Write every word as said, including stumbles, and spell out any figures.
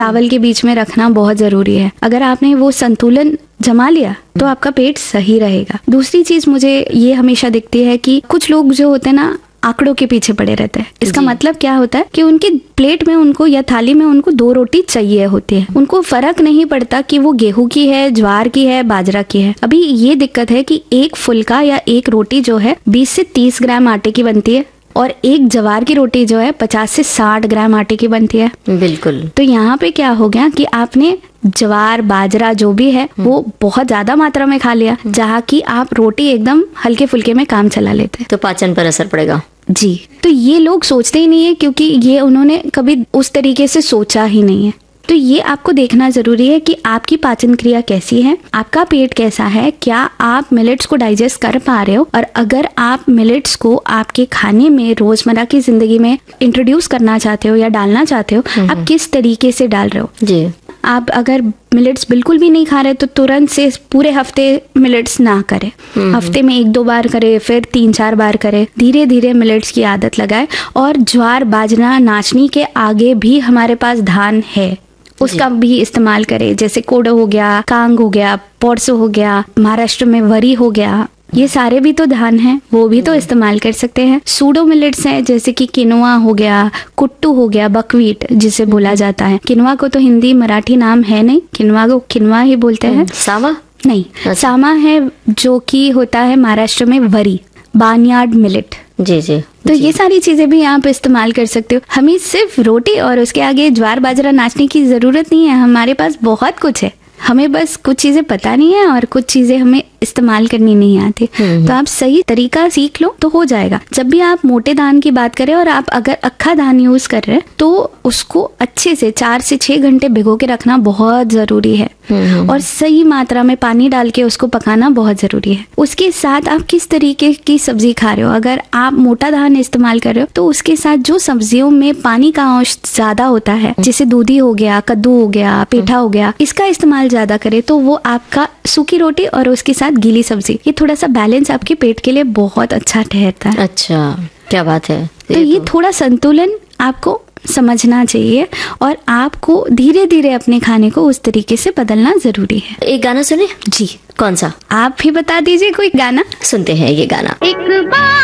चावल के बीच में रखना बहुत जरूरी है। अगर आपने वो संतुलन जमा लिया तो आपका पेट सही रहेगा। दूसरी चीज मुझे ये हमेशा दिखती है कि कुछ लोग जो होते हैं ना आंकड़ों के पीछे पड़े रहते हैं। इसका मतलब क्या होता है कि उनकी प्लेट में उनको या थाली में उनको दो रोटी चाहिए होती है। उनको फर्क नहीं पड़ता कि वो गेहूं की है, ज्वार की है, बाजरा की है। अभी ये दिक्कत है कि एक फुल्का या एक रोटी जो है बीस से तीस ग्राम आटे की बनती है और एक ज्वार की रोटी जो है पचास से साठ ग्राम आटे की बनती है। बिल्कुल। तो यहाँ पे क्या हो गया कि आपने ज्वार बाजरा जो भी है वो बहुत ज्यादा मात्रा में खा लिया, जहाँ की आप रोटी एकदम हल्के फुल्के में काम चला लेते। तो पाचन पर असर पड़ेगा। जी, तो ये लोग सोचते ही नहीं है क्योंकि ये उन्होंने कभी उस तरीके से सोचा ही नहीं है। तो ये आपको देखना जरूरी है कि आपकी पाचन क्रिया कैसी है, आपका पेट कैसा है, क्या आप मिलेट्स को डाइजेस्ट कर पा रहे हो, और अगर आप मिलेट्स को आपके खाने में रोजमर्रा की जिंदगी में इंट्रोड्यूस करना चाहते हो या डालना चाहते हो, आप किस तरीके से डाल रहे हो। जी। आप अगर मिलेट्स बिल्कुल भी नहीं खा रहे तो तुरंत से पूरे हफ्ते मिलेट्स ना करें। हफ्ते में एक दो बार करे, फिर तीन चार बार करे। धीरे धीरे मिलेट्स की आदत लगाए। और ज्वार बाजरा नाचनी के आगे भी हमारे पास धान है, उसका भी इस्तेमाल करें। जैसे कोडो हो गया, कांग हो गया, पोरसो हो गया, महाराष्ट्र में वरी हो गया, ये सारे भी तो धान हैं, वो भी तो इस्तेमाल कर सकते हैं। सूडो मिलेट्स हैं जैसे कि किनुआ हो गया, कुट्टू हो गया, बकवीट जिसे बोला जाता है। किनुआ को तो हिंदी मराठी नाम है नहीं, किनुआ को किनुआ ही बोलते हैं। सामा नहीं, सामा है जो कि होता है महाराष्ट्र में वरी, बार्नयार्ड मिलेट। जी जी। तो ये सारी चीजें भी आप इस्तेमाल कर सकते हो। हमें सिर्फ रोटी और उसके आगे ज्वार बाजरा नाचने की जरूरत नहीं है, हमारे पास बहुत कुछ है। हमें बस कुछ चीजें पता नहीं है और कुछ चीजें हमें इस्तेमाल करनी नहीं आती। तो आप सही तरीका सीख लो तो हो जाएगा। जब भी आप मोटे धान की बात करें और आप अगर अक्खा धान यूज कर रहे हैं तो उसको अच्छे से चार से छह घंटे भिगो के रखना बहुत जरूरी है और सही मात्रा में पानी डाल के उसको पकाना बहुत जरूरी है। उसके साथ आप किस तरीके की सब्जी खा रहे हो, अगर आप मोटा धान इस्तेमाल कर रहे हो तो उसके साथ जो सब्जियों में पानी का अंश ज्यादा होता है, जैसे दूधी हो गया, कद्दू हो गया, पेठा हो गया, इसका इस्तेमाल ज्यादा करे तो वो आपका सूखी रोटी और उसके साथ गीली सब्जी, ये थोड़ा सा बैलेंस आपके पेट के लिए बहुत अच्छा ठहरता है। अच्छा, क्या बात है। तो ये थोड़ा संतुलन आपको समझना चाहिए और आपको धीरे धीरे अपने खाने को उस तरीके से बदलना जरूरी है। एक गाना सुने। जी। कौन सा? आप भी बता दीजिए कोई गाना। सुनते हैं ये गाना। एक बार